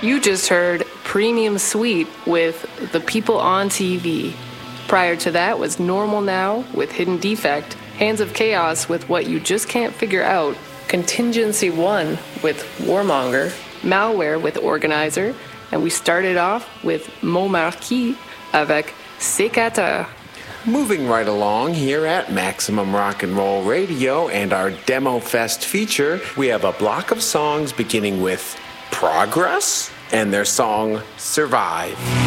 You just heard Premium Suite with The People on TV. Prior to that was Normal Now with Hidden Defect, Hands of Chaos with What You Just Can't Figure Out, Contingency One with Warmonger, Malware with Organizer, and we started off with Montmarquis avec Sécateur. Moving right along here at Maximum Rock and Roll Radio and our Demo Fest feature, we have a block of songs beginning with Progress and their song Survive.